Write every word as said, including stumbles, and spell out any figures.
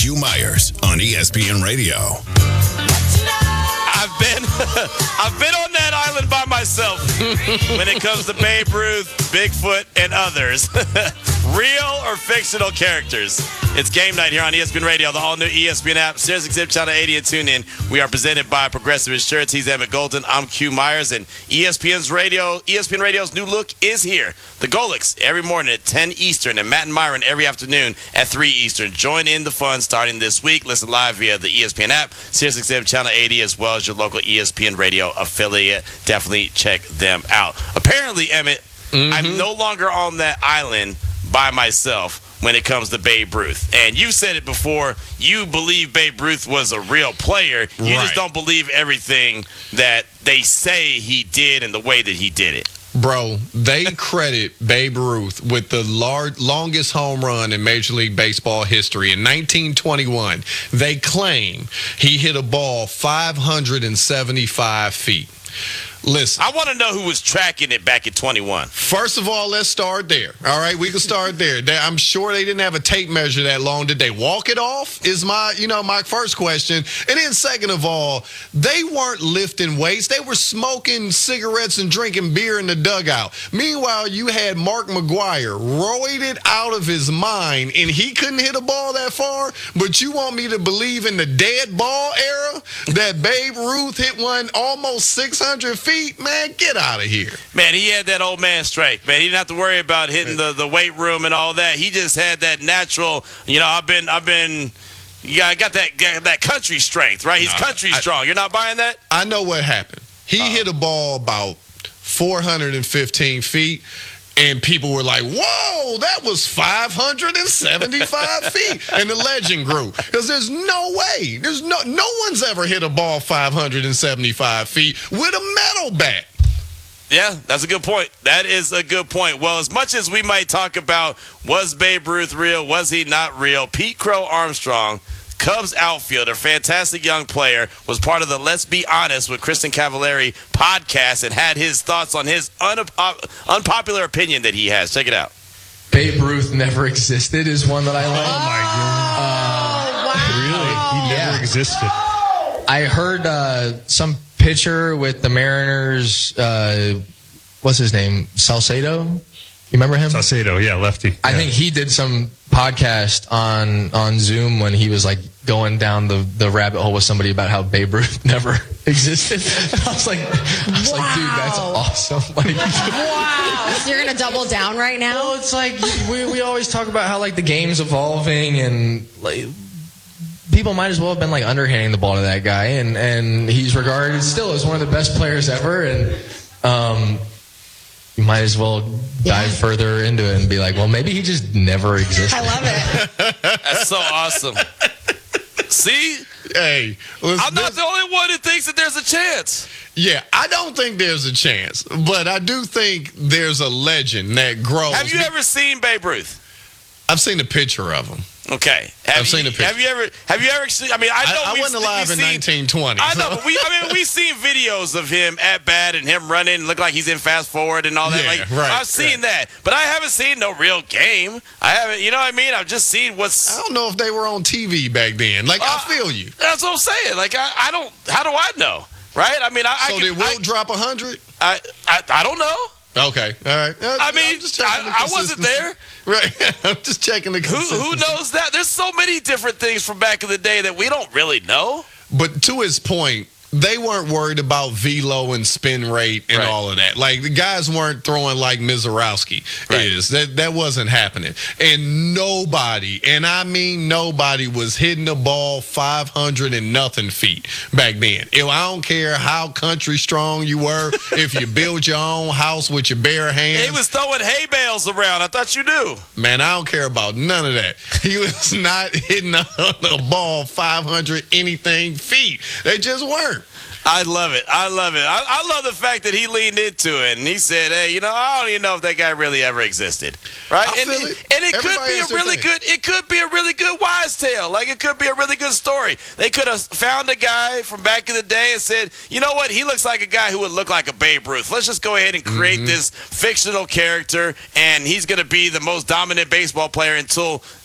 Q Myers on E S P N Radio. I've been I've been on that island by myself when it comes to Babe Ruth, Bigfoot, and others. Real or fictional characters. It's game night here on E S P N Radio, the all-new E S P N app, Sirius X M Channel eighty, and tune in. We are presented by Progressive Insurance. He's Emmett Golden. I'm Q Myers, and E S P N's radio, E S P N Radio's new look is here. The Golics every morning at ten Eastern, and Matt and Myron every afternoon at three Eastern. Join in the fun starting this week. Listen live via the E S P N app, Sirius X M Channel eighty, as well as your local E S P N Radio affiliate. Definitely check them out. Apparently, Emmett, mm-hmm. I'm no longer on that island by myself when it comes to Babe Ruth. And you said it before, you believe Babe Ruth was a real player. You right. just don't believe everything that they say he did and the way that he did it. Bro, they credit Babe Ruth with the large, longest home run in Major League Baseball history. In nineteen twenty-one, they claim he hit a ball five hundred seventy-five feet. Listen. I want to know who was tracking it back in twenty-one. First of all, let's start there. All right, we can start there. They, I'm sure they didn't have a tape measure that long. Did they walk it off? Is my, you know, my first question. And then second of all, they weren't lifting weights. They were smoking cigarettes and drinking beer in the dugout. Meanwhile, you had Mark McGwire roided out of his mind, and he couldn't hit a ball that far. But you want me to believe in the dead ball era that Babe Ruth hit one almost six hundred feet? Man, get out of here. Man, he had that old man strength, man. He didn't have to worry about hitting the, the weight room and all that. He just had that natural, you know, I've been, I've been, yeah, I got that got that country strength, right? He's no, country I, strong. You're not buying that? I know what happened. He uh-huh. hit a ball about four hundred fifteen feet. And people were like, whoa, that was five hundred seventy-five feet. And the legend grew. Because there's no way. There's no no one's ever hit a ball five hundred seventy-five feet with a metal bat. Yeah, that's a good point. That is a good point. Well, as much as we might talk about was Babe Ruth real, was he not real, Pete Crow Armstrong, Cubs outfielder, fantastic young player, was part of the Let's Be Honest with Kristen Cavallari podcast and had his thoughts on his unpo- unpopular opinion that he has. Check it out. Babe Ruth never existed is one that I like. Oh, my goodness. Uh, wow. Really? He never yeah. existed. I heard uh, some pitcher with the Mariners, uh, what's his name? Salcedo? You remember him? Salcedo, yeah, lefty. I yeah. think he did some podcast on on Zoom when he was like going down the, the rabbit hole with somebody about how Babe Ruth never existed. And I was like, I was wow. like, dude, that's awesome. Like, wow. So you're gonna double down right now? Well, it's like we we always talk about how like the game's evolving and like people might as well have been like underhanding the ball to that guy, and and he's regarded still as one of the best players ever, and um. You might as well dive yeah. further into it and be like, well, maybe he just never existed. I love it. That's so awesome. See? Hey. I'm not the only one who thinks that there's a chance. Yeah, I don't think there's a chance, but I do think there's a legend that grows. Have you ever seen Babe Ruth? I've seen a picture of him. Okay. Have I've you, seen a picture. Have you ever? Have you ever seen? I mean, I know I, I we, wasn't alive in seen, nineteen twenty. I know, but we. I mean, we've seen videos of him at bat and him running, look like he's in fast forward and all that. Yeah, like, right, I've seen right. that, but I haven't seen no real game. I haven't. You know what I mean? I've just seen what's. I don't know if they were on T V back then. Like, uh, I feel you. That's what I'm saying. Like, I, I don't. How do I know? Right? I mean, I. So I did can, Will I, drop a hundred? I, I. I don't know. Okay, all right. Uh, I mean, I, I wasn't there. Right. I'm just checking the who, who knows that? There's so many different things from back in the day that we don't really know. But to his point, they weren't worried about velo and spin rate and right. all of that. Like, the guys weren't throwing like Mizorowski right. is. That that wasn't happening. And nobody, and I mean nobody, was hitting the ball five hundred and nothing feet back then. If, I don't care how country strong you were, if you build your own house with your bare hands. He was throwing hay bales around. I thought you knew. Man, I don't care about none of that. He was not hitting a, a ball five hundred anything feet. They just weren't. I love it. I love it. I, I love the fact that he leaned into it and he said, "Hey, you know, I don't even know if that guy really ever existed." Right? I and, feel it. and it Everybody could be has a their really thing. good. It could be a really good wise tale. Like it could be a really good story. They could have found a guy from back in the day and said, "You know what? He looks like a guy who would look like a Babe Ruth. Let's just go ahead and create mm-hmm. this fictional character, and he's going to be the most dominant baseball player until